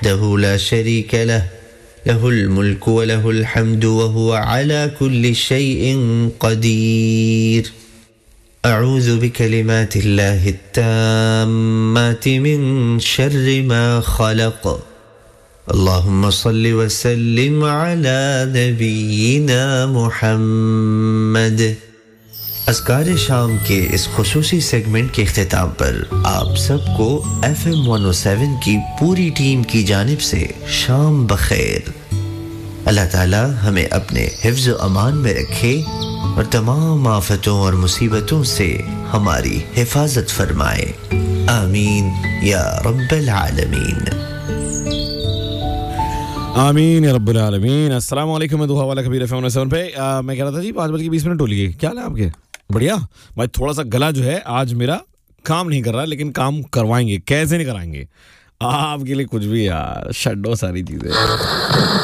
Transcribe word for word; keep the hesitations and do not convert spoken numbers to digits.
وحده لا شريك له له الملك وله الحمد وهو على كل شيء قدير أعوذ بكلمات الله التامات من شر ما خلق اللهم صل وسلم على نبينا محمد. اذکار شام کے اس خصوصی سیگمنٹ کے اختتام پر آپ سب کو ایف ایم ایک سو سات کی پوری ٹیم کی جانب سے شام بخیر. اللہ تعالی ہمیں اپنے حفظ و امان میں رکھے اور تمام آفتوں اور مصیبتوں سے ہماری حفاظت فرمائے. آمین یا رب العالمین. آمین یا رب العالمین. السلام علیکم. میں دعا والا کبیر ایف ایم سیون پہ میں کہہ رہا تھا جی پانچ بج کے بیس منٹ ہو لیے. کیا حال ہے آپ کے؟ بڑھیا بھائی. تھوڑا سا گلا جو ہے آج میرا کام نہیں کر رہا, لیکن کام کروائیں گے. کیسے نہیں کرائیں گے آپ کے لیے کچھ بھی یار, شڈو ساری چیزیں.